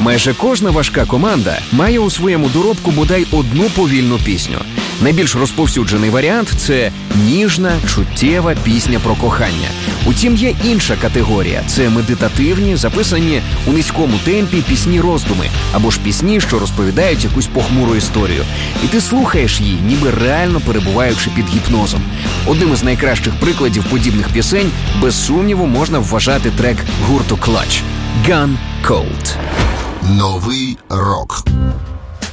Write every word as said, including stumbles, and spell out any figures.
Майже кожна важка команда має у своєму доробку бодай одну повільну пісню. Найбільш розповсюджений варіант – це ніжна, чуттєва пісня про кохання. Утім, є інша категорія – це медитативні, записані у низькому темпі пісні-роздуми, або ж пісні, що розповідають якусь похмуру історію. І ти слухаєш її, ніби реально перебуваючи під гіпнозом. Одним із найкращих прикладів подібних пісень, без сумніву, можна вважати трек гурту Clutch – «Gone Cold». Новий рок.